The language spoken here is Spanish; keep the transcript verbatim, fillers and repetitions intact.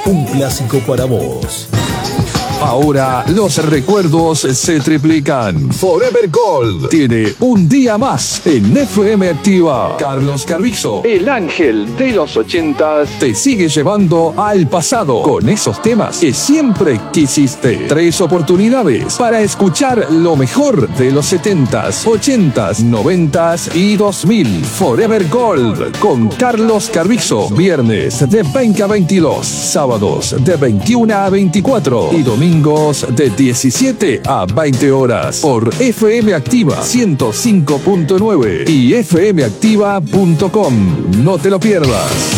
un clásico para vos. Ahora los recuerdos se triplican. Forever Gold tiene un día más en F M Activa. Carlos Carrizo, el ángel de los ochentas, te sigue llevando al pasado con esos temas que siempre quisiste. Tres oportunidades para escuchar lo mejor de los setentas, ochentas, noventas y dos mil. Forever Gold con Carlos Carrizo. Viernes de veinte a veintidós, sábados de veintiuno a veinticuatro y domingos de diecisiete a veinte horas por F M Activa ciento cinco punto nueve y f m activa punto com. No te lo pierdas.